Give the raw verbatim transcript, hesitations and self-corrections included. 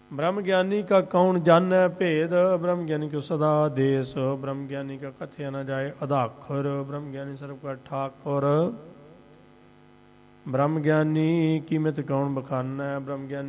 ब्रह्म ज्ञानी का कौन जानੈ भेद, ब्रह्म ज्ञानी को सदा देश, ब्रह्म ज्ञानी का कथ्य न जाए अदाखर, ब्रह्म ज्ञानी सर्व का ठाकुर। ब्रह्म ज्ञानी कीमत कौन बखानੈ, ब्रह्म ज्ञानी